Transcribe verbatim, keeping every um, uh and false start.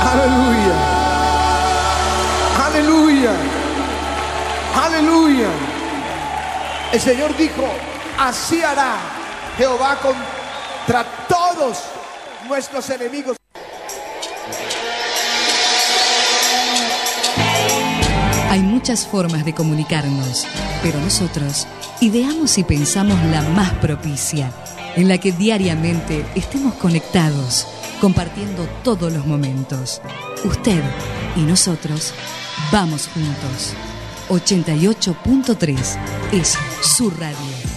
Aleluya. Aleluya. Aleluya. El Señor dijo, así hará Jehová contra todos nuestros enemigos. Hay muchas formas de comunicarnos, pero nosotros ideamos y pensamos la más propicia, en la que diariamente estemos conectados, compartiendo todos los momentos. Usted y nosotros vamos juntos. ochenta y ocho punto tres es su radio.